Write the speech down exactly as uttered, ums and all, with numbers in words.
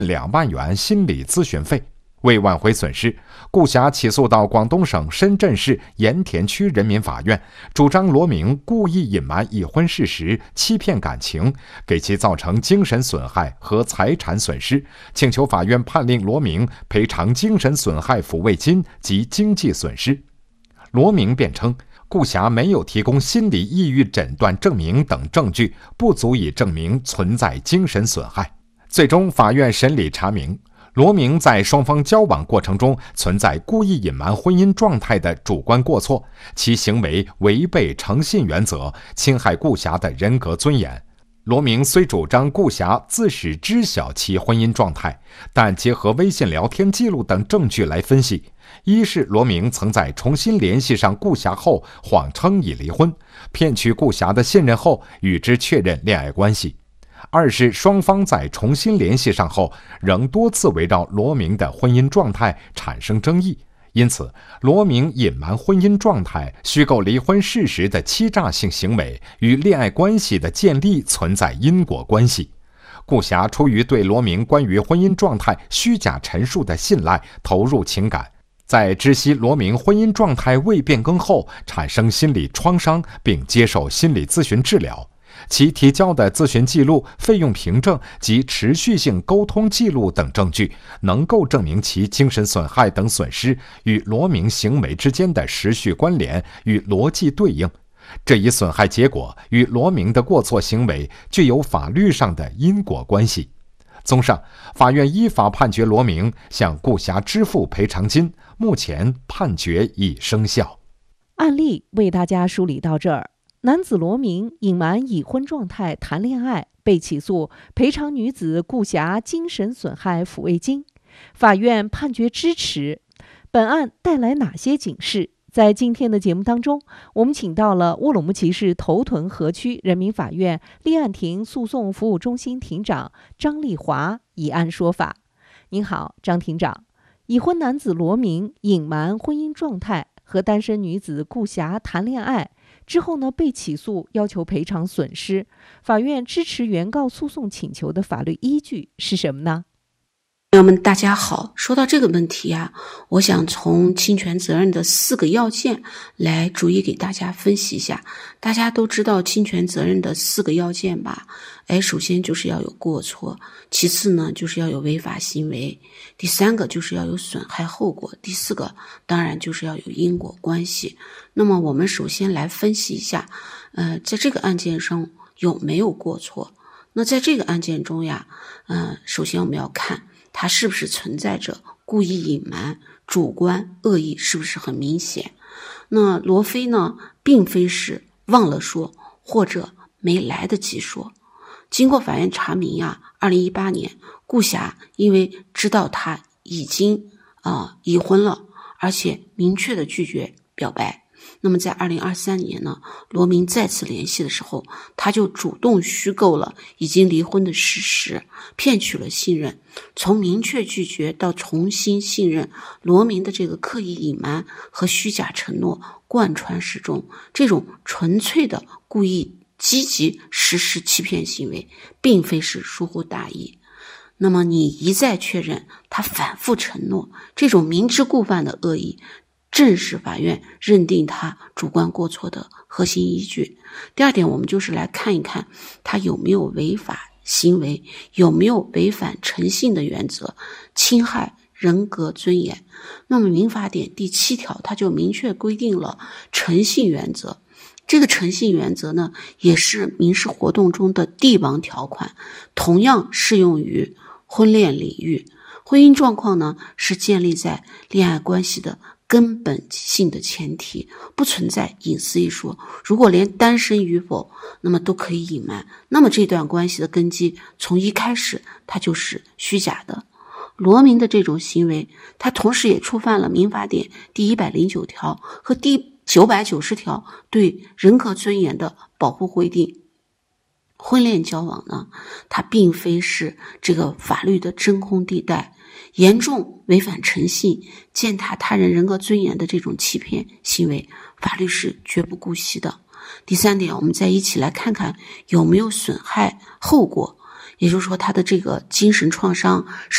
两万元心理咨询费。为挽回损失，顾霞起诉到广东省深圳市盐田区人民法院，主张罗明故意隐瞒已婚事实，欺骗感情，给其造成精神损害和财产损失，请求法院判令罗明赔偿精神损害抚慰金及经济损失。罗明辩称，顾霞没有提供心理抑郁诊断证明等证据，不足以证明存在精神损害。最终，法院审理查明，罗明在双方交往过程中存在故意隐瞒婚姻状态的主观过错，其行为违背诚信原则，侵害顾霞的人格尊严。罗明虽主张顾霞自始知晓其婚姻状态，但结合微信聊天记录等证据来分析，一是罗明曾在重新联系上顾霞后谎称已离婚，骗取顾霞的信任后与之确认恋爱关系；二是双方在重新联系上后仍多次围绕罗明的婚姻状态产生争议，因此罗明隐瞒婚姻状态、虚构离婚事实的欺诈性行为与恋爱关系的建立存在因果关系。顾霞出于对罗明关于婚姻状态虚假陈述的信赖，投入情感，在知悉罗明婚姻状态未变更后产生心理创伤，并接受心理咨询治疗。其提交的咨询记录、费用凭证及持续性沟通记录等证据，能够证明其精神损害等损失与罗明行为之间的时序关联与逻辑对应。这一损害结果与罗明的过错行为具有法律上的因果关系。综上，法院依法判决罗明向顾霞支付赔偿金，目前判决已生效。 案例为大家梳理到这儿。男子罗明隐瞒已婚状态谈恋爱，被起诉赔偿女子顾霞精神损害抚慰金，法院判决支持。本案带来哪些警示？在今天的节目当中，我们请到了乌鲁木齐市头屯河区人民法院立案庭诉讼服务中心庭长张丽华以案说法。您好，张庭长。已婚男子罗明隐瞒婚姻状态，和单身女子顾霞谈恋爱之后呢，被起诉要求赔偿损失，法院支持原告诉讼请求的法律依据是什么呢？ 朋友们大家好，说到这个问题啊，我想从侵权责任的四个要件来逐一给大家分析一下。大家都知道侵权责任的四个要件吧？哎，首先就是要有过错，其次呢就是要有违法行为，第三个就是要有损害后果，第四个当然就是要有因果关系。那么我们首先来分析一下，呃，在这个案件上有没有过错？那在这个案件中呀，呃，首先我们要看它是不是存在着故意隐瞒、主观恶意是不是很明显。那罗非呢，并非是忘了说或者没来得及说。经过法院查明呀，二零一八年顾霞因为知道他已经呃已婚了，而且明确的拒绝表白，那么在二零二三年呢，罗明再次联系的时候，他就主动虚构了已经离婚的事实，骗取了信任。从明确拒绝到重新信任，罗明的这个刻意隐瞒和虚假承诺贯穿始终，这种纯粹的故意积极实施欺骗行为，并非是疏忽大意。那么你一再确认，他反复承诺，这种明知故犯的恶意，正是法院认定他主观过错的核心依据。第二点，我们就是来看一看他有没有违法行为，有没有违反诚信的原则，侵害人格尊严。那么民法典第七条它就明确规定了诚信原则，这个诚信原则呢，也是民事活动中的帝王条款，同样适用于婚恋领域。婚姻状况呢，是建立在恋爱关系的根本性的前提，不存在隐私一说。如果连单身与否那么都可以隐瞒，那么这段关系的根基从一开始它就是虚假的。罗明的这种行为，他同时也触犯了民法典第一百零九条和第九百九十条对人格尊严的保护规定。婚恋交往呢，它并非是这个法律的真空地带，严重违反诚信、践踏他人人格尊严的这种欺骗行为，法律是绝不姑息的。第三点，我们再一起来看看有没有损害后果，也就是说他的这个精神创伤是